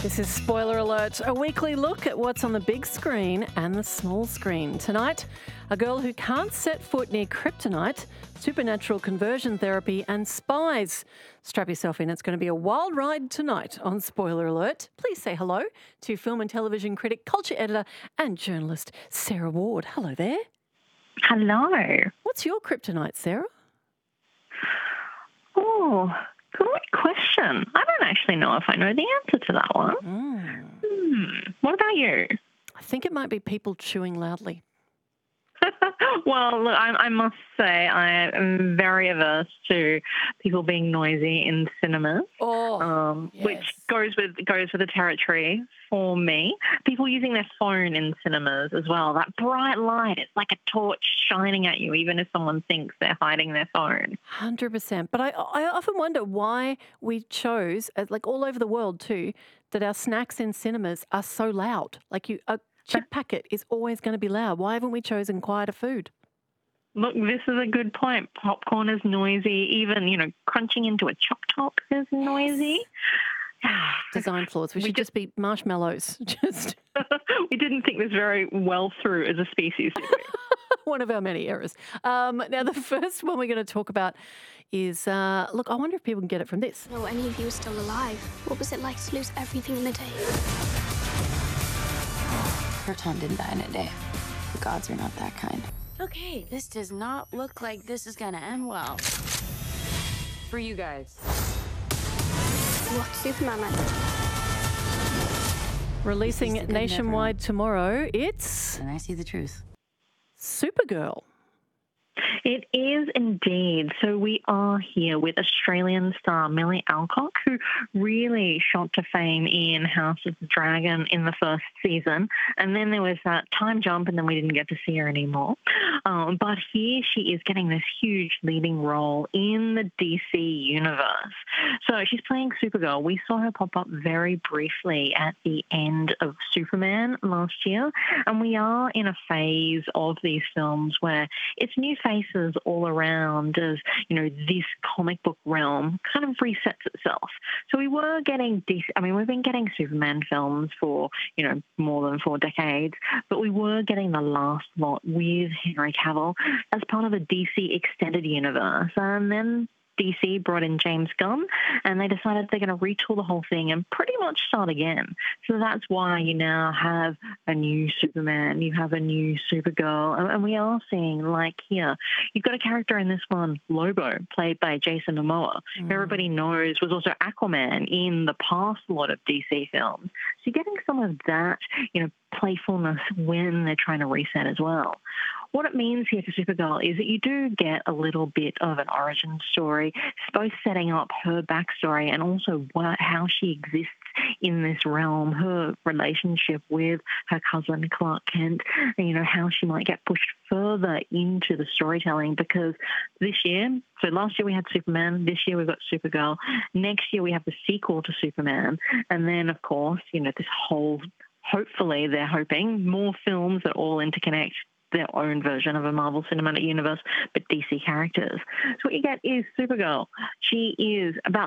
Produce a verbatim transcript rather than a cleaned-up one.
This is Spoiler Alert, a weekly look at what's on the big screen and the small screen. Tonight, a girl who can't set foot near kryptonite, supernatural conversion therapy and spies. Strap yourself in, it's going to be a wild ride tonight on Spoiler Alert. Please say hello to film and television critic, culture editor and journalist Sarah Ward. Hello there. Hello. What's your kryptonite, Sarah? Oh, good question. I don't actually know if I know the answer to that one. Mm. Hmm. What about you? I think it might be people chewing loudly. Well, look, I, I must say I am very averse to people being noisy in cinemas, Oh, um, yes. which goes with goes with the territory for me. People using their phone in cinemas as well. That bright light, it's like a torch shining at you, even if someone thinks they're hiding their phone. one hundred percent. But I, I often wonder why we chose, uh, like all over the world too, that our snacks in cinemas are so loud. Like you, a chip packet is always going to be loud. Why haven't we chosen quieter food? Look, this is a good point. Popcorn is noisy. Even, you know, crunching into a choc top is noisy. Design flaws. We, We should just be marshmallows. Just We didn't think this very well through as a species, did we? one of our many errors. Um, now, the first one we're going to talk about is, uh, look, I wonder if people can get it from this. know any of you are still alive. What was it like to lose everything in a day? Proton didn't die in a day. The gods are not that kind. Okay, this does not look like this is gonna end well. For you guys. What's Superman like? Releasing This is the good nationwide tomorrow, it's And I see the truth. Supergirl. It is indeed. So we are here with Australian star Millie Alcock, who really shot to fame in House of the Dragon in the first season. And then there was that time jump, and then we didn't get to see her anymore. Um, but here she is getting this huge leading role in the D C universe. So she's playing Supergirl. We saw her pop up very briefly at the end of Superman last year. And we are in a phase of these films where it's new faces all around as, you know, this comic book realm kind of resets itself. So we were getting, D C, I mean, we've been getting Superman films for, you know, more than four decades, but we were getting the last lot with Henry Cavill as part of the D C extended universe. And then D C brought in James Gunn, and they decided they're going to retool the whole thing and pretty much start again. So that's why you now have a new Superman, you have a new Supergirl, and we are seeing, like here, you've got a character in this one, Lobo, played by Jason Momoa, Mm. who everybody knows was also Aquaman in the past lot of D C films. So you're getting some of that, you know, playfulness when they're trying to reset as well. What it means here for Supergirl is that you do get a little bit of an origin story, both setting up her backstory and also what, how she exists in this realm, her relationship with her cousin Clark Kent, and, you know, how she might get pushed further into the storytelling, because this year, so last year we had Superman, this year we've got Supergirl, next year we have the sequel to Superman, and then, of course, you know, this whole, hopefully they're hoping, more films that all interconnect their own version of a Marvel Cinematic Universe, but D C characters. So what you get is Supergirl. She is about